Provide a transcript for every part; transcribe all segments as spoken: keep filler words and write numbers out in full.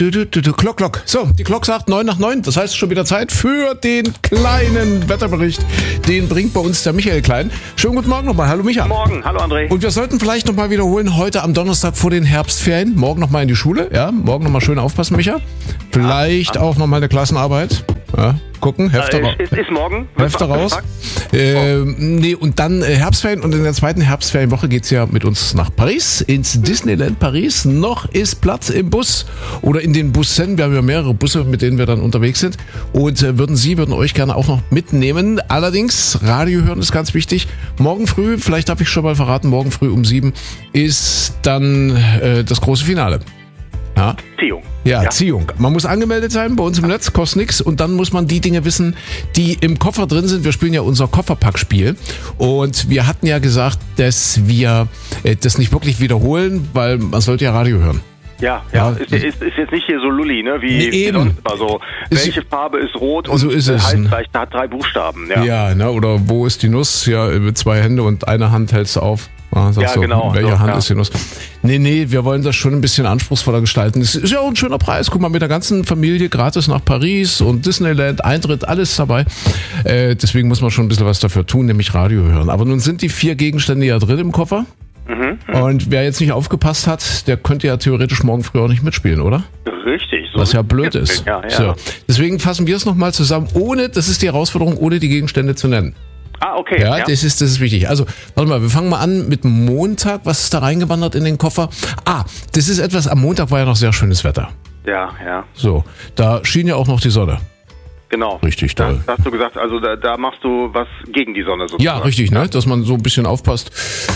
Du, du, du, du, Glock, Glock. So, die Glock sagt neun nach neun. Das heißt, schon wieder Zeit für den kleinen Wetterbericht. Den bringt bei uns der Michael Klein. Schönen guten Morgen nochmal. Hallo Micha. Morgen. Hallo André. Und wir sollten vielleicht nochmal wiederholen, heute am Donnerstag vor den Herbstferien. Morgen nochmal in die Schule. Ja, morgen nochmal schön aufpassen, Micha. Vielleicht ja, ja. auch nochmal eine Klassenarbeit. Ja, gucken, Hefte raus. Äh, ist, ist morgen. Hefte raus. Äh, oh. Nee, und dann äh, Herbstferien. Und in der zweiten Herbstferienwoche geht's ja mit uns nach Paris, ins Disneyland Paris. Noch ist Platz im Bus oder in den Bussen. Wir haben ja mehrere Busse, mit denen wir dann unterwegs sind. Und äh, würden Sie, würden euch gerne auch noch mitnehmen. Allerdings, Radio hören ist ganz wichtig. Morgen früh, vielleicht darf ich schon mal verraten, morgen früh um sieben ist dann äh, das große Finale. Ja. Ziehung. Ja, ja, Ziehung. Man muss angemeldet sein bei uns im Netz, kostet nichts. Und dann muss man die Dinge wissen, die im Koffer drin sind. Wir spielen ja unser Kofferpackspiel. Und wir hatten ja gesagt, dass wir äh, das nicht wirklich wiederholen, weil man sollte ja Radio hören. Ja, ja, ja. Ist, ist, ist jetzt nicht hier so Lulli, ne? Wie, nee, wie sonst immer so. Ist, welche Farbe ist rot und so ist es, heißt vielleicht, hat drei Buchstaben. Ja, ja, ne? Oder wo ist die Nuss? Ja, mit zwei Hände und eine Hand hältst du auf. Ah, ja, so, genau. Welche so, Hand ja. ist die Nuss? Nee, nee, wir wollen das schon ein bisschen anspruchsvoller gestalten. Es ist ja auch ein schöner Preis. Guck mal, mit der ganzen Familie gratis nach Paris und Disneyland, Eintritt, alles dabei. Äh, deswegen muss man schon ein bisschen was dafür tun, nämlich Radio hören. Aber nun sind die vier Gegenstände ja drin im Koffer. Mhm, mh. Und wer jetzt nicht aufgepasst hat, der könnte ja theoretisch morgen früh auch nicht mitspielen, oder? Richtig. So was ja blöd ist. Ja, ja. So. Deswegen fassen wir es nochmal zusammen, ohne, das ist die Herausforderung, ohne die Gegenstände zu nennen. Ah, okay. Ja, ja, das ist, das ist wichtig. Also, warte mal, wir fangen mal an mit Montag. Was ist da reingewandert in den Koffer? Ah, das ist etwas, am Montag war ja noch sehr schönes Wetter. Ja, ja. So, da schien ja auch noch die Sonne. Genau. Richtig toll. Da hast du gesagt, also da, da machst du was gegen die Sonne sozusagen. Ja, richtig, ne? Dass man so ein bisschen aufpasst,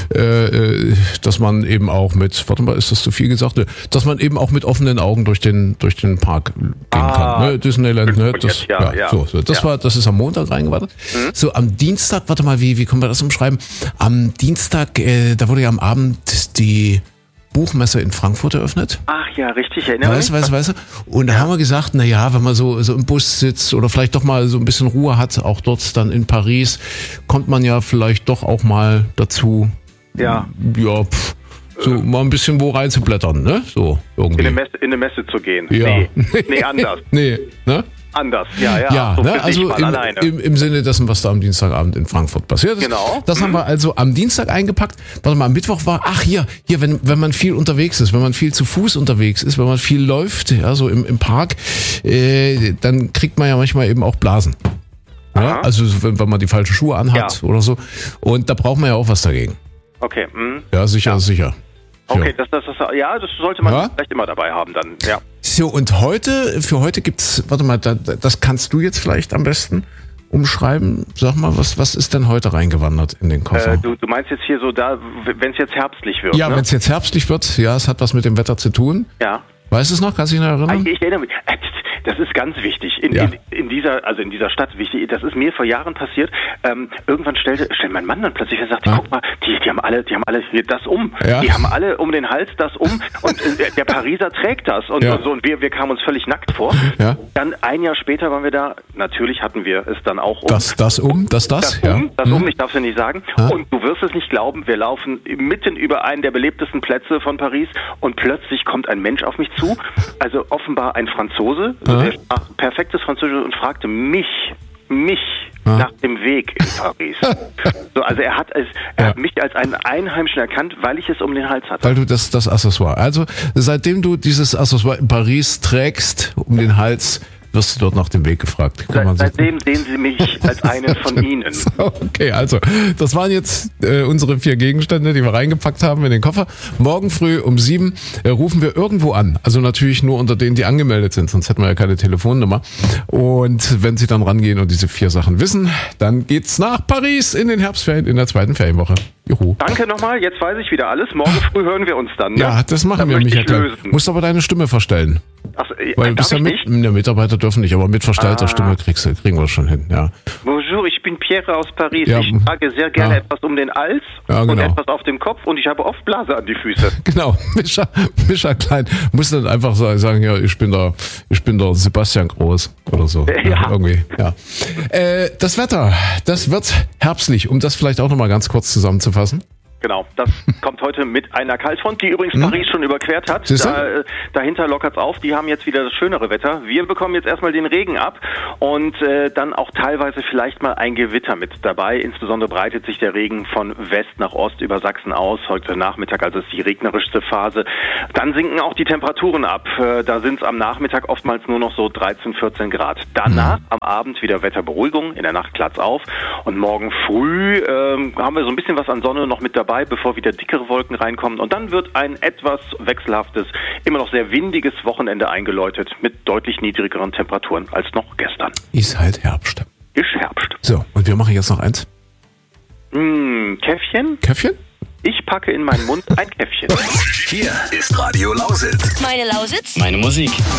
äh, dass man eben auch mit, warte mal, ist das zu viel gesagt? Ne? Dass man eben auch mit offenen Augen durch den durch den Park gehen ah, kann. Ne? Disneyland, ne? Das, ja, ja, ja. So, so. Das ja. war, das ist am Montag reingewartet. Mhm. So, am Dienstag, warte mal, wie, wie können wir das umschreiben? Am Dienstag, äh, da wurde ja am Abend die Buchmesse in Frankfurt eröffnet. Ach ja, richtig, erinnere mich. Weißt du, weißt du, weißt du? Und da ja. haben wir gesagt, na ja, wenn man so, so im Bus sitzt oder vielleicht doch mal so ein bisschen Ruhe hat, auch dort dann in Paris, kommt man ja vielleicht doch auch mal dazu, ja, ja pff, so äh. mal ein bisschen wo reinzublättern, ne? So, irgendwie. In eine Messe, in eine Messe zu gehen. Ja. Nee, nee, anders. nee, ne? Anders, ja, ja. Ja, so ne? Also im, im, im Sinne dessen, was da am Dienstagabend in Frankfurt passiert ist. Genau. Das mhm. haben wir also am Dienstag eingepackt. Warte mal, am Mittwoch war, ach hier, hier, wenn, wenn man viel unterwegs ist, wenn man viel zu Fuß unterwegs ist, wenn man viel läuft, ja, so im, im Park, äh, dann kriegt man ja manchmal eben auch Blasen. Ja? Also wenn, wenn man die falschen Schuhe anhat ja. oder so. Und da braucht man ja auch was dagegen. Okay. Mhm. Ja, sicher, ja. sicher. Okay, das, das, das, ja, das sollte man ja? vielleicht immer dabei haben dann, ja. So, und heute, für heute gibt's, warte mal, da, das kannst du jetzt vielleicht am besten umschreiben. Sag mal, was, was ist denn heute reingewandert in den Koffer? Äh, du, du meinst jetzt hier so da, wenn es jetzt herbstlich wird, Ja, ne? wenn es jetzt herbstlich wird, ja, es hat was mit dem Wetter zu tun. Ja. Weißt du es noch? Kannst du dich noch erinnern? Ich, ich erinnere mich. Das ist ganz wichtig. In, ja. in, in dieser, also in dieser Stadt wichtig. Das ist mir vor Jahren passiert. Ähm, irgendwann stellte, stellt mein Mann dann plötzlich und sagt, ja. guck mal, die, die haben alle, die haben alle hier das um. Ja. Die haben alle um den Hals das um und äh, der Pariser trägt das und, ja. und so und wir, wir kamen uns völlig nackt vor. Ja. Dann ein Jahr später waren wir da. Natürlich hatten wir es dann auch um. Das, das um, das, das, das ja. um, das hm. um. Ich darf es ja nicht sagen. Ja. Und du wirst es nicht glauben. Wir laufen mitten über einen der belebtesten Plätze von Paris und plötzlich kommt ein Mensch auf mich zu. Also offenbar ein Franzose. Ja. Der sprach perfektes Französisch und fragte mich, mich ja. nach dem Weg in Paris. So, also er hat es, er ja. hat mich als einen Einheimischen erkannt, weil ich es um den Hals hatte. Weil du das, das Accessoire. Also seitdem du dieses Accessoire in Paris trägst um den Hals, wirst du dort nach dem Weg gefragt. Kann man Seitdem so sehen Sie mich als einen von Ihnen. Okay, also das waren jetzt äh, unsere vier Gegenstände, die wir reingepackt haben in den Koffer. Morgen früh um sieben äh, rufen wir irgendwo an. Also natürlich nur unter denen, die angemeldet sind, sonst hätten wir ja keine Telefonnummer. Und wenn Sie dann rangehen und diese vier Sachen wissen, dann geht's nach Paris in den Herbstferien in der zweiten Ferienwoche. Juhu. Danke nochmal, jetzt weiß ich wieder alles. Morgen früh hören wir uns dann. Ne? Ja, das machen dann wir, Michael. Du musst aber deine Stimme verstellen. Ach, äh, Weil du bist ja mit, der Mitarbeiter dürfen nicht, aber mit verstellter ah. Stimme kriegst, kriegen wir schon hin. Ja. Bonjour, ich bin Pierre aus Paris. Ja. Ich trage sehr gerne ja. etwas um den Hals ja, genau. und etwas auf dem Kopf und ich habe oft Blase an die Füße. Genau, Mischa, Mischa Klein muss dann einfach sagen, ja, ich bin der, ich bin der Sebastian Groß oder so. Ja. Ja, irgendwie, ja. Äh, das Wetter, das wird herbstlich, um das vielleicht auch nochmal ganz kurz zusammenzufassen. Genau. das kommt heute mit einer Kaltfront, die übrigens hm? Paris schon überquert hat. Da, äh, dahinter lockert's auf. Die haben jetzt wieder das schönere Wetter. Wir bekommen jetzt erstmal den Regen ab und äh, dann auch teilweise vielleicht mal ein Gewitter mit dabei. Insbesondere breitet sich der Regen von West nach Ost über Sachsen aus. Heute Nachmittag, also ist die regnerischste Phase. Dann sinken auch die Temperaturen ab. Äh, da sind es am Nachmittag oftmals nur noch so dreizehn, vierzehn Grad. Danach hm. am Abend wieder Wetterberuhigung. In der Nacht klatt's auf. Und morgen früh äh, haben wir so ein bisschen was an Sonne noch mit dabei, bevor wieder dickere Wolken reinkommen. Und dann wird ein etwas wechselhaftes, immer noch sehr windiges Wochenende eingeläutet mit deutlich niedrigeren Temperaturen als noch gestern. Ist halt Herbst. Ist Herbst. So, und wir machen jetzt noch eins. Mmh, Käffchen? Käffchen? Ich packe in meinen Mund ein Käffchen. Hier ist Radio Lausitz. Meine Lausitz. Meine Musik.